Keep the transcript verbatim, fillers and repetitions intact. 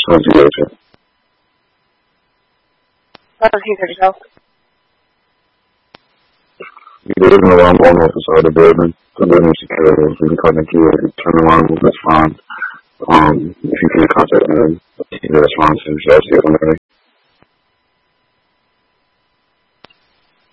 soon as you get a chance. Why don't you get yourself? You didn't know I'm on the other side of the building. The building security. If you can contact you, turn around, that's fine. Um, if you can contact me, that's fine too. So I'll see you on the